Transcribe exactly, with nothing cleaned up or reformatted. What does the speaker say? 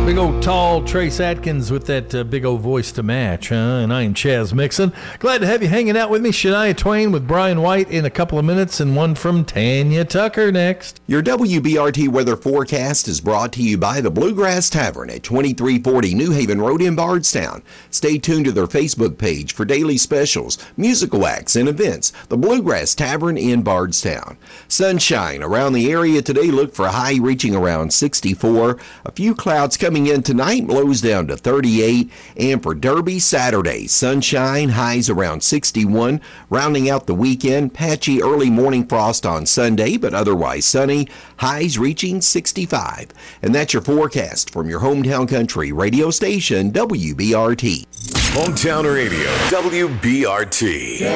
Big old tall Trace Atkins with that uh, big old voice to match, huh? And I am Chaz Mixon. Glad to have you hanging out with me. Shania Twain with Brian White in a couple of minutes, and one from Tanya Tucker next. Your W B R T weather forecast is brought to you by the Bluegrass Tavern at twenty-three forty New Haven Road in Bardstown. Stay tuned to their Facebook page for daily specials, musical acts, and events. The Bluegrass Tavern in Bardstown. Sunshine around the area today. Look for a high reaching around sixty-four. A few clouds coming in tonight, lows down to thirty-eight. And for Derby, Saturday, sunshine, highs around sixty-one. Rounding out the weekend, patchy early morning frost on Sunday, but otherwise sunny, highs reaching sixty-five. And that's your forecast from your hometown country radio station, W B R T. Hometown Radio, W B R T.